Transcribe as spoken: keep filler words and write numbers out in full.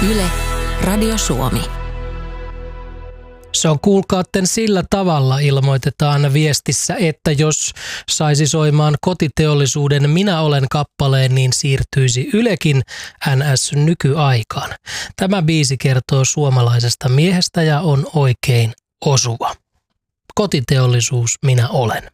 Yle, Radio Suomi. Se on kuulkaatten sillä tavalla, ilmoitetaan viestissä, että jos saisi soimaan Kotiteollisuuden Minä olen kappaleen, niin siirtyisi Ylekin N S-nykyaikaan. Tämä biisi kertoo suomalaisesta miehestä ja on oikein osuva. Kotiteollisuus Minä olen.